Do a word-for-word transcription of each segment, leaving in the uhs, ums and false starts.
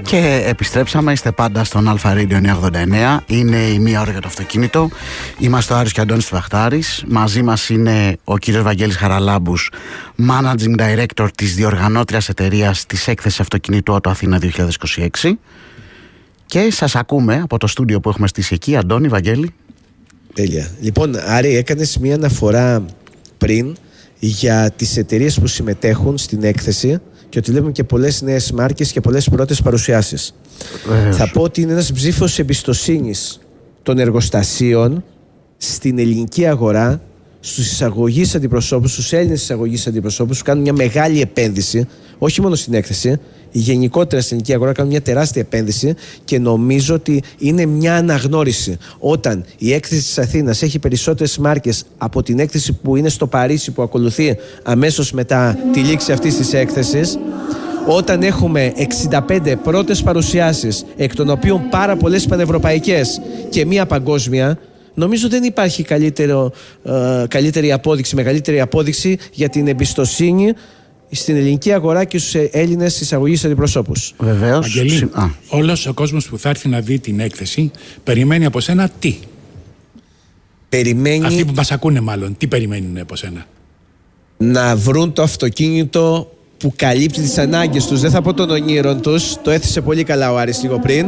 Και επιστρέψαμε, είστε πάντα στον Αλφα Radio εννιακόσια ογδόντα εννέα. Είναι η μία ώρα για το αυτοκίνητο. Είμαστε ο Άρης και ο Αντώνης Βαχτάρης. Μαζί μας είναι ο κύριος Βαγγέλης Χαραλάμπους, Managing Director της διοργανώτριας εταιρείας της έκθεσης αυτοκινήτου Auto Αθήνα δύο χιλιάδες είκοσι έξι. Και σας ακούμε από το στούντιο που έχουμε στήσει εκεί. Αντώνη, Βαγγέλη. Τέλεια. Λοιπόν, Άρη, έκανες μία αναφορά πριν για τις εταιρείες που συμμετέχουν στην έκθεση και ότι βλέπουμε και πολλές νέες μάρκες και πολλές πρώτες παρουσιάσεις. Βεβαίως. Θα πω ότι είναι ένας ψήφος εμπιστοσύνης των εργοστασίων στην ελληνική αγορά, στους εισαγωγείς αντιπροσώπους, στους Έλληνες εισαγωγείς αντιπροσώπους που κάνουν μια μεγάλη επένδυση, όχι μόνο στην έκθεση, γενικότερα στην ελληνική αγορά κάνουν μια τεράστια επένδυση και νομίζω ότι είναι μια αναγνώριση. Όταν η έκθεση της Αθήνας έχει περισσότερες μάρκες από την έκθεση που είναι στο Παρίσι που ακολουθεί αμέσως μετά τη λήξη αυτής της έκθεσης, όταν έχουμε εξήντα πέντε πρώτες παρουσιάσεις, εκ των οποίων πάρα πολλές πανευρωπαϊκές και μία παγκόσμια, νομίζω δεν υπάρχει καλύτερο, ε, καλύτερη απόδειξη, μεγαλύτερη απόδειξη για την εμπιστοσύνη στην ελληνική αγορά και στους Έλληνες εισαγωγείς αντιπροσώπους. Βεβαίως. Αγγελή, Α. όλος ο κόσμος που θα έρθει να δει την έκθεση περιμένει από σένα τι? Περιμένει... Αυτοί που μας ακούνε μάλλον, τι περιμένουν από σένα? Να βρουν το αυτοκίνητο που καλύπτει τις ανάγκες τους. Δεν θα πω των ονείρων τους, το έθεσε πολύ καλά ο Άρης λίγο πριν.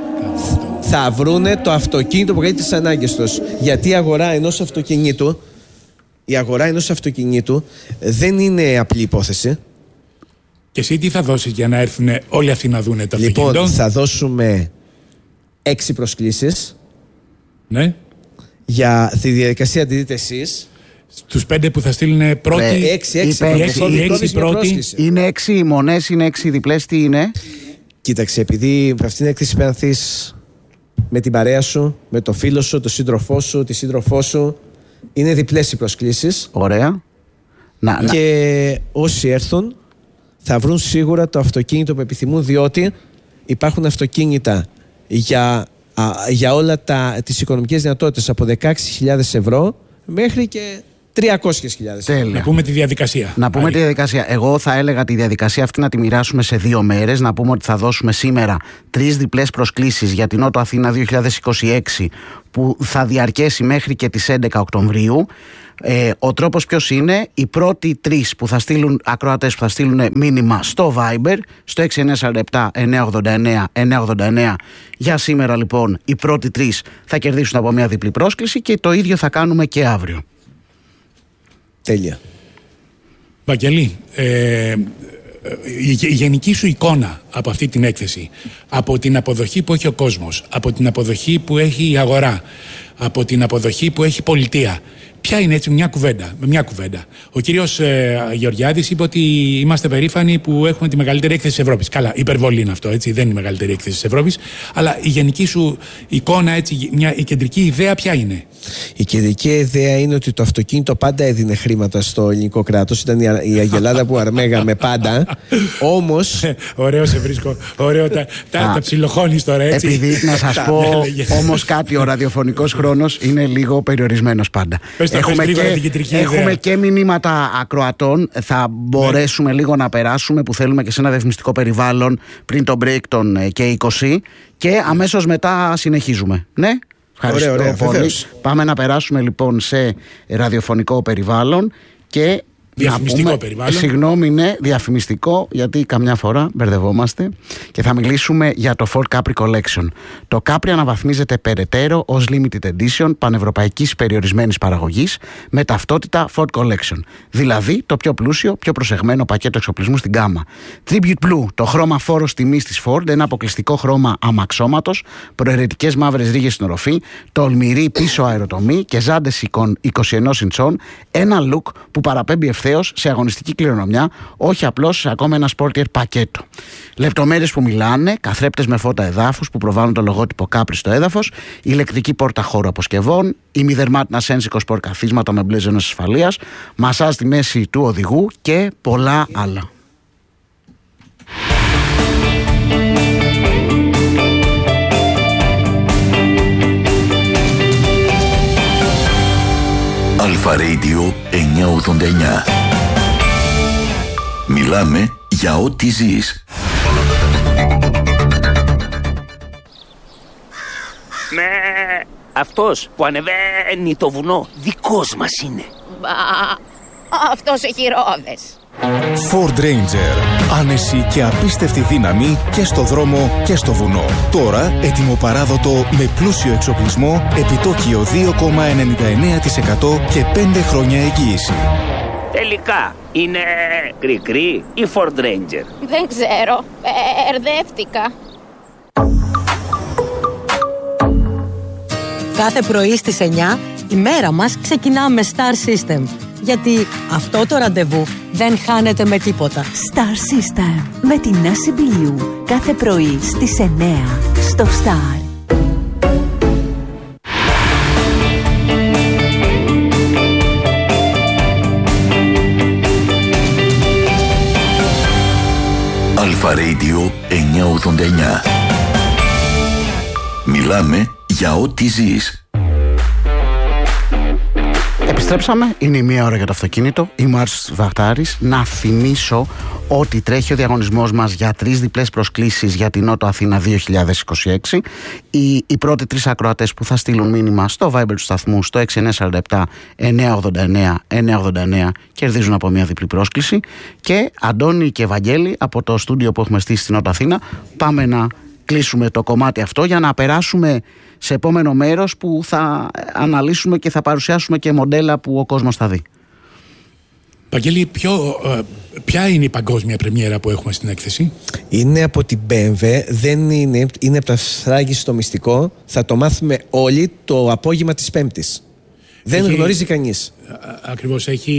Θα βρούνε το αυτοκίνητο που καλύπτει τις ανάγκες τους. Γιατί η αγορά ενός αυτοκινήτου η αγορά ενός αυτοκινήτου δεν είναι απλή υπόθεση. Και εσύ τι θα δώσεις για να έρθουν όλοι αυτοί να δουν το αυτοκίνητο? Λοιπόν, θα δώσουμε έξι προσκλήσεις. Ναι. Για τη διαδικασία τη δείτε εσείς. Στους πέντε που θα στείλουν πρώτοι. Ναι, έξι, έξι, οι έξι, έξι, έξι, έξι πρώτοι. Είναι έξι οι μονές, είναι έξι οι διπλές, τι είναι? Κοίταξε, επειδή αυτήν την έκθεση πρέπει να έρθεις με την παρέα σου, με το φίλο σου, το σύντροφό σου, τη σύντροφό σου. Είναι διπλές οι προσκλήσεις. Ωραία. Να, και να. όσοι έρθουν θα βρουν σίγουρα το αυτοκίνητο που επιθυμούν, διότι υπάρχουν αυτοκίνητα για, α, για όλα τα, τις οικονομικές δυνατότητες από δεκαέξι χιλιάδες ευρώ μέχρι και τριακόσιες χιλιάδες ευρώ. Να πούμε τη διαδικασία. Να πούμε Άρη. τη διαδικασία. Εγώ θα έλεγα τη διαδικασία αυτή να τη μοιράσουμε σε δύο μέρες. Να πούμε ότι θα δώσουμε σήμερα τρεις διπλές προσκλήσεις για την Auto Αθήνα δύο χιλιάδες είκοσι έξι που θα διαρκέσει μέχρι και τις έντεκα Οκτωβρίου. Ε, ο τρόπος ποιος είναι? Οι πρώτοι τρεις που θα στείλουν, ακροατές που θα στείλουν μήνυμα στο Viber, στο έξι εννιά τέσσερα επτά εννιά ογδόντα εννέα εννιά ογδόντα εννέα. Για σήμερα λοιπόν οι πρώτοι τρεις θα κερδίσουν από μια διπλή πρόσκληση και το ίδιο θα κάνουμε και αύριο. Τέλεια. Βαγγελή, ε, η γενική σου εικόνα από αυτή την έκθεση, από την αποδοχή που έχει ο κόσμος, από την αποδοχή που έχει η αγορά, από την αποδοχή που έχει η πολιτεία, ποια είναι έτσι μια κουβέντα, με μια κουβέντα? Ο κύριος ε, Γεωργιάδης είπε ότι είμαστε περήφανοι που έχουμε τη μεγαλύτερη έκθεση της Ευρώπης. Καλά, υπερβολή είναι αυτό, έτσι, δεν είναι η μεγαλύτερη έκθεση της Ευρώπης, αλλά η γενική σου εικόνα, έτσι, μια, η κεντρική ιδέα ποια είναι? Η κεντρική ιδέα είναι ότι το αυτοκίνητο πάντα έδινε χρήματα στο ελληνικό κράτος. Ήταν η αγελάδα που αρμέγαμε πάντα. Όμως. Ωραίο σε βρίσκω. Ωραίο, τα, τα, τα ψιλοχώνεις τώρα, έτσι. Επειδή να σας πω όμως κάτι, ο ραδιοφωνικός χρόνος είναι λίγο περιορισμένος πάντα. Πες το, Έχουμε, πες και, έχουμε και μηνύματα ακροατών. Θα μπορέσουμε ναι. λίγο να περάσουμε, που θέλουμε και σε ένα διαφημιστικό περιβάλλον πριν το break των και είκοσι, και αμέσως μετά συνεχίζουμε. Ναι. Ευχαριστώ ωραία, ωραία, πολύ. Πάμε να περάσουμε λοιπόν σε ραδιοφωνικό περιβάλλον και διαφημιστικό να πούμε, περιβάλλον. Συγγνώμη, ναι, διαφημιστικό, γιατί καμιά φορά μπερδευόμαστε, και θα μιλήσουμε για το Ford Capri Collection. Το Capri αναβαθμίζεται περαιτέρω ως Limited Edition πανευρωπαϊκής περιορισμένης παραγωγής με ταυτότητα Ford Collection. Δηλαδή το πιο πλούσιο, πιο προσεγμένο πακέτο εξοπλισμού στην γκάμα. Tribute Blue, το χρώμα φόρος τιμής της Ford, ένα αποκλειστικό χρώμα αμαξώματος, προαιρετικές μαύρες ρίγες στην οροφή, τολμηρή πίσω αεροτομή και ζάντες είκοσι ένα ιντσών, ένα look που παραπέμπει ευθέως σε αγωνιστική κληρονομιά, όχι απλώς σε ακόμα ένα sportier πακέτο. Λεπτομέρειες που μιλάνε, καθρέπτες με φώτα εδάφους που προβάλλουν το λογότυπο Capri στο έδαφος, ηλεκτρική πόρτα χώρου αποσκευών, ημιδερμάτινα σένσικο σπορ καθίσματα με μπλε ζώνες ασφαλείας, μασάζ στη μέση του οδηγού και πολλά άλλα. Αλφα Radio εννιακόσια ογδόντα εννέα. Μιλάμε για ό,τι ζεις. Με αυτός που ανεβαίνει το βουνό δικός μας είναι. Μπα, αυτός έχει ρόδες. Ford Ranger. Άνεση και απίστευτη δύναμη και στο δρόμο και στο βουνό. Τώρα ετοιμοπαράδοτο με πλούσιο εξοπλισμό, επιτόκιο δύο κόμμα ενενήντα εννέα τοις εκατό και πέντε χρόνια εγγύηση. Τελικά είναι κρικρί ή Ford Ranger? Δεν ξέρω, μπερδεύτηκα. Κάθε πρωί στις εννιά η μέρα μας ξεκινά με Star System. Γιατί αυτό το ραντεβού δεν χάνεται με τίποτα. Star System με την Νάση Μπιλιού. Κάθε πρωί στις εννιά στο Star. Αλφα Radio εννιακόσια ογδόντα εννιά. Μιλάμε για ό,τι ζεις. Επιστρέψαμε, είναι η μία ώρα για το αυτοκίνητο. Είμαι ο Άρης Βαχτάρης. Να θυμίσω ότι τρέχει ο διαγωνισμός μας για τρεις διπλές προσκλήσεις για την Νότο Αθήνα δύο χιλιάδες είκοσι έξι. Οι, οι πρώτοι τρεις ακροατές που θα στείλουν μήνυμα στο Viber του σταθμού στο έξι εννιά τέσσερα επτά εννιακόσια ογδόντα εννέα εννιακόσια ογδόντα εννέα κερδίζουν από μια διπλή πρόσκληση. Και Αντώνη και Βαγγέλη από το στούντιο που έχουμε στήσει στην Νότο Αθήνα, πάμε να κλείσουμε το κομμάτι αυτό για να περάσουμε σε επόμενο μέρος που θα αναλύσουμε και θα παρουσιάσουμε και μοντέλα που ο κόσμος θα δει. Βαγγέλη, ποιο, ποια είναι η παγκόσμια πρεμιέρα που έχουμε στην έκθεση? Είναι από την μπι εμ ντάμπλιου, δεν είναι, είναι από τα σφράγγι στο μυστικό. Θα το μάθουμε όλοι το απόγευμα της Πέμπτης. Δεν έχει, γνωρίζει κανείς. Ακριβώς. Έχει,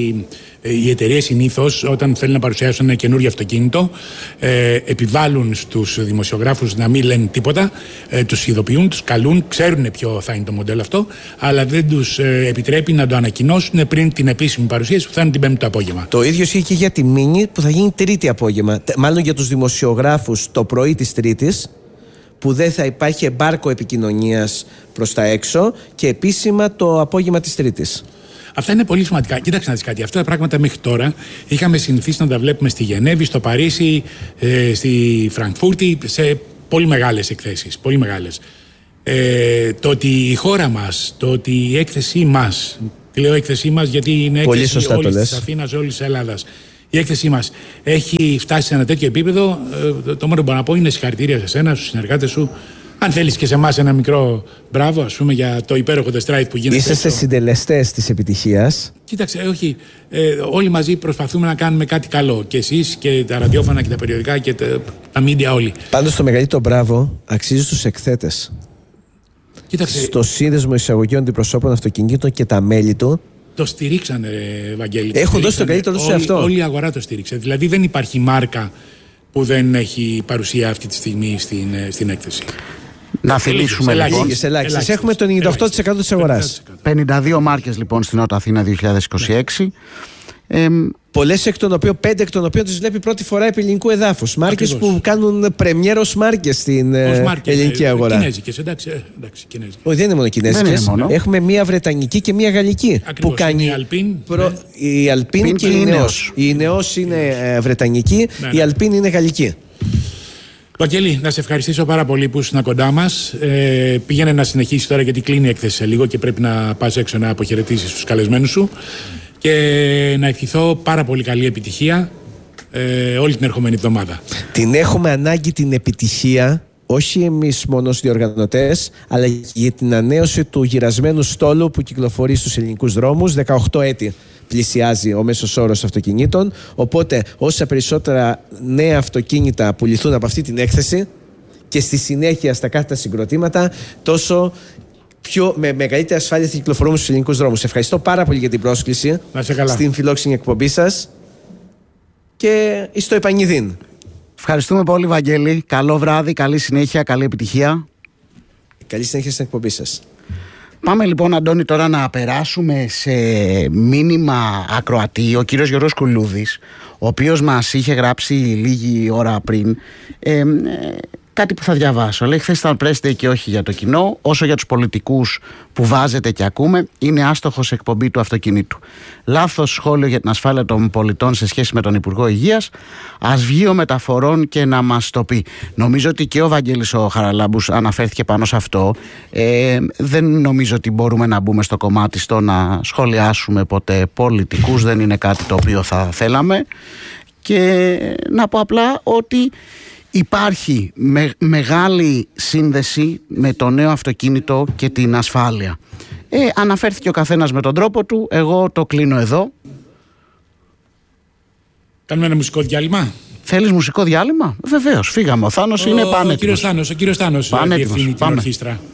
οι εταιρείες συνήθως όταν θέλουν να παρουσιάσουν ένα καινούριο αυτοκίνητο ε, επιβάλλουν στους δημοσιογράφους να μην λένε τίποτα, ε, τους ειδοποιούν, τους καλούν, ξέρουν ποιο θα είναι το μοντέλο αυτό, αλλά δεν τους ε, επιτρέπει να το ανακοινώσουν πριν την επίσημη παρουσίαση που θα είναι την Πέμπτη το απόγευμα. Το ίδιο ισχύει και για τη Mini που θα γίνει Τρίτη απόγευμα. Μάλλον για τους δημοσιογράφους το πρωί της Τρίτης, που δεν θα υπάρχει εμπάρκο επικοινωνίας προς τα έξω, και επίσημα το απόγευμα της Τρίτης. Αυτά είναι πολύ σημαντικά. Κοίταξε να δεις κάτι. Αυτά τα πράγματα μέχρι τώρα είχαμε συνηθίσει να τα βλέπουμε στη Γενέβη, στο Παρίσι, ε, στη Φραγκφούρτη, σε πολύ μεγάλες εκθέσεις. Πολύ μεγάλες. Ε, το ότι η χώρα μας, το ότι η έκθεσή μας, λέω έκθεσή μας γιατί είναι έκθεση όλης της Αθήνας, όλης της Ελλάδας, η έκθεσή μας έχει φτάσει σε ένα τέτοιο επίπεδο, ε, το μόνο που μπορώ να πω είναι συγχαρητήρια σε εσένα, στους συνεργάτες σου. Αν θέλεις και σε εμάς ένα μικρό μπράβο, ας πούμε, για το υπέροχο test drive που γίνεται. Είσαστε στο... συντελεστές της επιτυχίας. Κοίταξε, όχι. Ε, όλοι μαζί προσπαθούμε να κάνουμε κάτι καλό. Και εσείς και τα ραδιόφωνα και τα περιοδικά και τα, τα media όλοι. Πάντως το μεγαλύτερο μπράβο αξίζει στους εκθέτες. Κοίταξε. Στο Σύνδεσμο Εισαγωγείων Αντιπροσώπων Αυτοκινήτων και τα μέλη του. Το στηρίξανε, Βαγγέλη. Έχουν δώσει το καλύτερο τους σε αυτό. Όλη η αγορά το στήριξε. Δηλαδή δεν υπάρχει μάρκα που δεν έχει παρουσία αυτή τη στιγμή στην, στην έκθεση. Να φιλήσουμε λοιπόν. Λίγες, ελάχιστες. Έχουμε το ενενήντα οκτώ τοις εκατό της αγοράς. πενήντα δύο μάρκες λοιπόν στην Νότο Αθήνα δύο χιλιάδες είκοσι έξι. Ναι. Ε, Πολλές εκ των οποίων, πέντε εκ των οποίων τις βλέπει πρώτη φορά επί ελληνικού εδάφους. Μάρκες που κάνουν πρεμιέρος μάρκες στην μάρκες, ελληνική αγορά. Κινέζικες, εντάξει, εντάξει, κινέζικες. Όχι, δεν είναι μόνο κινέζικες. Έχουμε μία βρετανική και μία γαλλική. Ακριβώς, που κάνει. Η Αλπίν, προ... ναι. η Αλπίν και η Νεός. Η Νεός είναι ε, βρετανική, ναι, ναι. Η Αλπίν είναι γαλλική. Βαγγέλη, να σε ευχαριστήσω πάρα πολύ που ήσουν κοντά μας. Ε, πήγαινε να συνεχίσει τώρα γιατί κλείνει η έκθεση σε λίγο και πρέπει να πας έξω να αποχαιρετήσεις τους καλεσμένους σου. Και να ευχηθώ πάρα πολύ καλή επιτυχία ε, όλη την ερχομένη εβδομάδα. Την έχουμε ανάγκη την επιτυχία, όχι εμείς μόνο ως διοργανωτές, αλλά και για την ανανέωση του γυρασμένου στόλου που κυκλοφορεί στους ελληνικούς δρόμους. δεκαοκτώ έτη πλησιάζει ο μέσος όρος αυτοκινήτων, οπότε όσα περισσότερα νέα αυτοκίνητα πουληθούν από αυτή την έκθεση και στη συνέχεια στα κάθε συγκροτήματα, τόσο πιο, με μεγαλύτερη ασφάλεια θα κυκλοφορούμε στους ελληνικούς δρόμους. Ευχαριστώ πάρα πολύ για την πρόσκληση στην φιλόξενη εκπομπή σας και στο επανειδήν. Ευχαριστούμε πολύ, Βαγγέλη. Καλό βράδυ, καλή συνέχεια, καλή επιτυχία. Καλή συνέχεια στην εκπομπή σας. Πάμε λοιπόν, Αντώνη, τώρα να περάσουμε σε μήνυμα ακροατή. Ο κύριος Γιώργος Κουλούδης, ο οποίος μας είχε γράψει λίγη ώρα πριν, ε, ε, κάτι που θα διαβάσω. Λέει: χθες ήταν press day και όχι για το κοινό. Όσο για τους πολιτικούς που βάζετε και ακούμε, είναι άστοχος εκπομπή του αυτοκινήτου. Λάθος σχόλιο για την ασφάλεια των πολιτών σε σχέση με τον Υπουργό Υγείας. Ας βγει ο μεταφορών και να μας το πει. Νομίζω ότι και ο Βαγγέλης ο Χαραλάμπους αναφέρθηκε πάνω σε αυτό. Ε, δεν νομίζω ότι μπορούμε να μπούμε στο κομμάτι στο να σχολιάσουμε ποτέ πολιτικούς. Δεν είναι κάτι το οποίο θα θέλαμε. Και να πω απλά ότι υπάρχει με, μεγάλη σύνδεση με το νέο αυτοκίνητο και την ασφάλεια. Ε, αναφέρθηκε ο καθένας με τον τρόπο του. Εγώ το κλείνω εδώ. Κάνουμε ένα μουσικό διάλειμμα. Θέλεις μουσικό διάλειμμα? Βεβαίως, φύγαμε. Ο Θάνος ο, είναι πανέτοιμος. Ο κύριος Θάνος, ο κύριος Θάνος πανέτοιμος. διευθύνει την ορχήστρα.